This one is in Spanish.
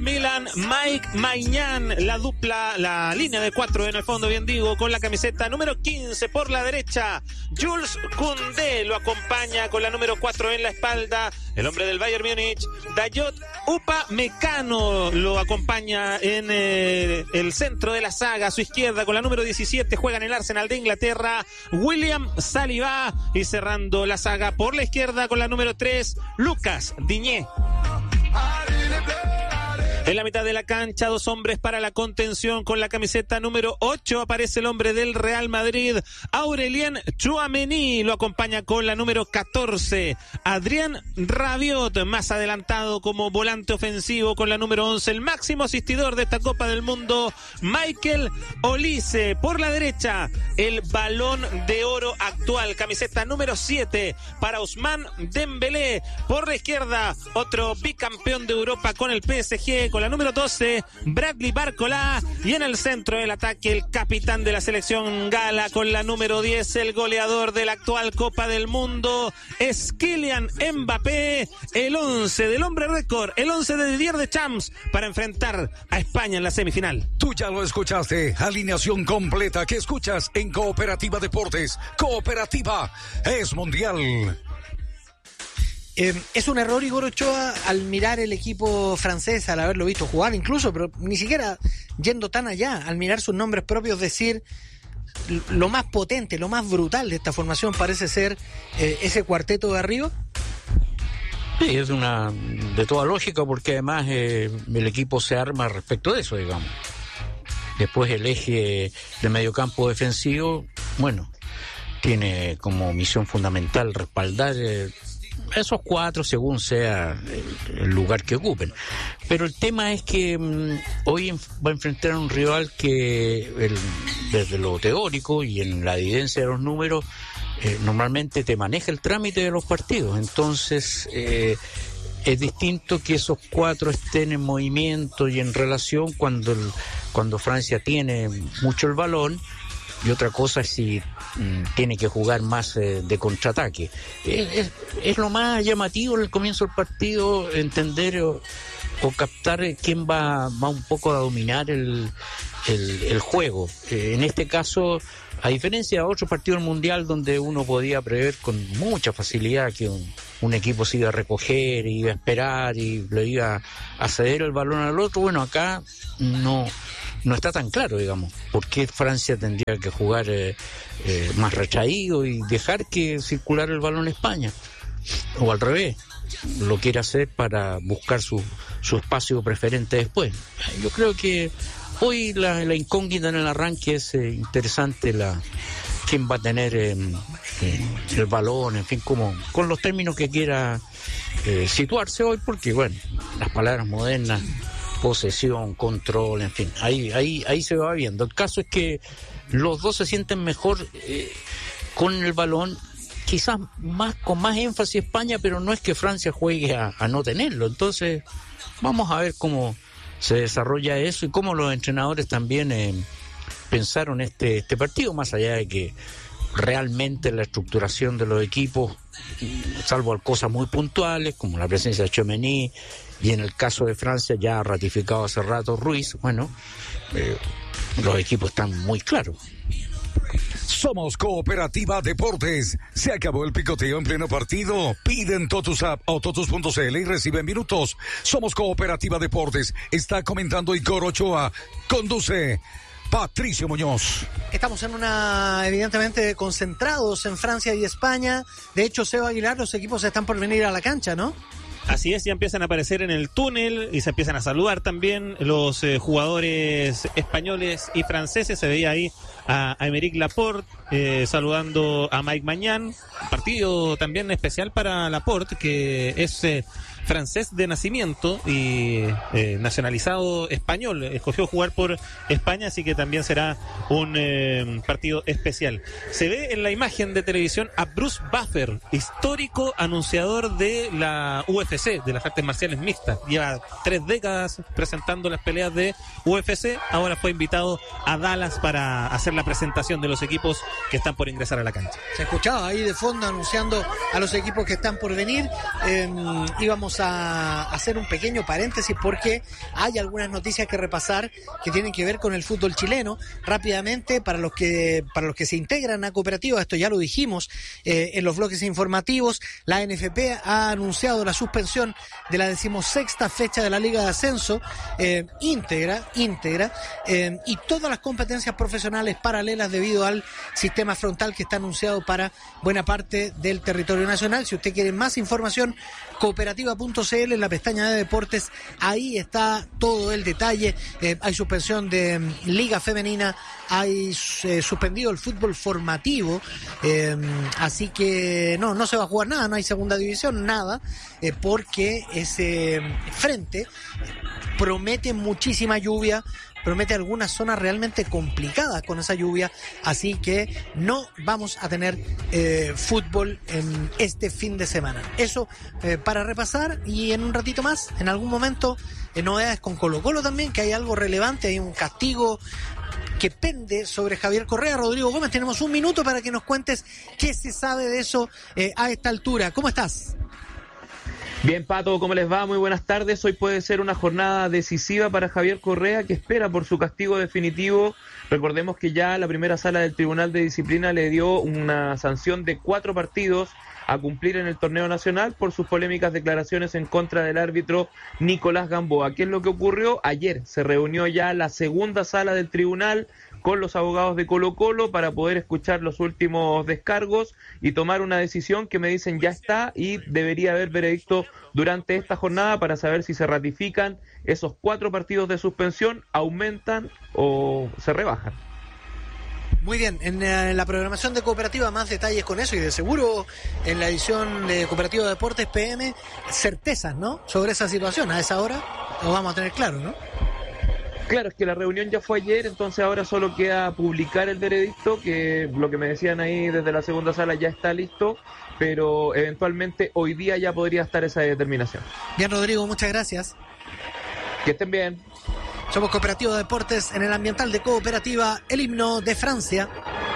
Milan, Mike Maignan, la dupla, la línea de 4 en el fondo, bien digo, con la camiseta número 15 por la derecha. Jules Koundé lo acompaña con la número 4 en la espalda, el hombre del Bayern Múnich. Dayot Upamecano lo acompaña en el centro de la saga, a su izquierda con la número 17, juega en el Arsenal de Inglaterra, William Saliba, y cerrando la saga por la izquierda con la número 3, Lucas Digne. En la mitad de la cancha, 2 hombres para la contención. Con la camiseta número 8 aparece el hombre del Real Madrid, Aurélien Tchouaméni. Lo acompaña con la número 14, Adrien Rabiot, más adelantado como volante ofensivo con la número 11, el máximo asistidor de esta Copa del Mundo, Michael Olise. Por la derecha, el Balón de Oro actual, camiseta número 7 para Ousmane Dembélé. Por la izquierda, otro bicampeón de Europa con el PSG, con la número 12, Bradley Barcola, y en el centro del ataque el capitán de la selección gala con la número 10, el goleador de la actual Copa del Mundo, es Kylian Mbappé, el 11 del hombre récord, el 11 de Didier Deschamps para enfrentar a España en la semifinal. Tú ya lo escuchaste, alineación completa que escuchas en Cooperativa Deportes. Cooperativa es mundial. Es un error Igor Ochoa al mirar el equipo francés, al haberlo visto jugar incluso, pero ni siquiera yendo tan allá, al mirar sus nombres propios, decir lo más potente, lo más brutal de esta formación parece ser ese cuarteto de arriba. Sí, es una de toda lógica, porque además el equipo se arma respecto de eso, digamos. Después el eje de mediocampo defensivo, bueno, tiene como misión fundamental respaldar esos 4 según sea el lugar que ocupen. Pero el tema es que hoy va a enfrentar a un rival que desde lo teórico y en la evidencia de los números normalmente te maneja el trámite de los partidos. Entonces es distinto que esos 4 estén en movimiento y en relación cuando Francia tiene mucho el balón, y otra cosa es si tiene que jugar más de contraataque. Es lo más llamativo en el comienzo del partido, entender o captar quién va un poco a dominar el juego. En este caso, a diferencia de otros partidos del Mundial donde uno podía prever con mucha facilidad que un equipo se iba a recoger, iba a esperar y le iba a ceder el balón al otro, bueno, acá no está tan claro, digamos, por qué Francia tendría que jugar más retraído y dejar que circular el balón España, o al revés, lo quiere hacer para buscar su espacio preferente después. Yo creo que hoy la incógnita en el arranque es interesante, quién va a tener el balón, en fin, como con los términos que quiera situarse hoy, porque bueno, las palabras modernas, posesión, control, en fin, ahí se va viendo. El caso es que los dos se sienten mejor con el balón, quizás con más énfasis España, pero no es que Francia juegue a no tenerlo. Entonces vamos a ver cómo se desarrolla eso y cómo los entrenadores también pensaron este partido, más allá de que realmente la estructuración de los equipos, salvo cosas muy puntuales como la presencia de Tchouaméni, y en el caso de Francia ya ha ratificado hace rato Ruiz, bueno, los equipos están muy claros. Somos Cooperativa Deportes. Se acabó el picoteo en pleno partido. Piden Totus App o Totus.cl y reciben minutos. Somos Cooperativa Deportes. Está comentando Igor Ochoa. Conduce Patricio Muñoz. Estamos evidentemente concentrados en Francia y España. De hecho, Seba Aguilar, los equipos están por venir a la cancha, ¿no? Así es, ya empiezan a aparecer en el túnel y se empiezan a saludar también los jugadores españoles y franceses. Se veía ahí a Aymeric Laporte saludando a Mike Maignan. Partido también especial para Laporte, que es francés de nacimiento y nacionalizado español. Escogió jugar por España, así que también será un partido especial. Se ve en la imagen de televisión a Bruce Buffer, histórico anunciador de la UFC, de las artes marciales mixtas. Lleva 3 décadas presentando las peleas de UFC. Ahora fue invitado a Dallas para hacer la presentación de los equipos que están por ingresar a la cancha. Se escuchaba ahí de fondo anunciando a los equipos que están por venir. Íbamos vamos a hacer un pequeño paréntesis porque hay algunas noticias que repasar que tienen que ver con el fútbol chileno. Rápidamente, para los que se integran a Cooperativa, esto ya lo dijimos en los bloques informativos, la NFP ha anunciado la suspensión de la 16ª fecha de la Liga de Ascenso, íntegra, y todas las competencias profesionales paralelas debido al sistema frontal que está anunciado para buena parte del territorio nacional. Si usted quiere más información, cooperativa.cl, en la pestaña de deportes, ahí está todo el detalle. Hay suspensión de Liga Femenina, hay suspendido el fútbol formativo, así que no se va a jugar nada, no hay segunda división, nada, porque ese frente promete muchísima lluvia, promete algunas zonas realmente complicadas con esa lluvia, así que no vamos a tener fútbol en este fin de semana. Eso para repasar, y en un ratito más, en algún momento, novedades con Colo-Colo también, que hay algo relevante, hay un castigo que pende sobre Javier Correa. Rodrigo Gómez, tenemos un minuto para que nos cuentes qué se sabe de eso a esta altura. ¿Cómo estás? Bien, Pato, ¿cómo les va? Muy buenas tardes. Hoy puede ser una jornada decisiva para Javier Correa, que espera por su castigo definitivo. Recordemos que ya la primera sala del Tribunal de Disciplina le dio una sanción de 4 partidos a cumplir en el torneo nacional por sus polémicas declaraciones en contra del árbitro Nicolás Gamboa. ¿Qué es lo que ocurrió? Ayer se reunió ya la segunda sala del tribunal con los abogados de Colo-Colo para poder escuchar los últimos descargos y tomar una decisión que me dicen ya está, y debería haber veredicto durante esta jornada para saber si se ratifican esos 4 partidos de suspensión, aumentan o se rebajan. Muy bien, en la programación de Cooperativa más detalles con eso, y de seguro en la edición de Cooperativa Deportes PM, certezas, ¿no?, sobre esa situación. A esa hora lo vamos a tener claro, ¿no? Claro, es que la reunión ya fue ayer, entonces ahora solo queda publicar el veredicto, que lo que me decían ahí desde la segunda sala ya está listo, pero eventualmente hoy día ya podría estar esa determinación. Bien, Rodrigo, muchas gracias. Que estén bien. Somos Cooperativa Deportes en el ambiental de Cooperativa, el himno de Francia.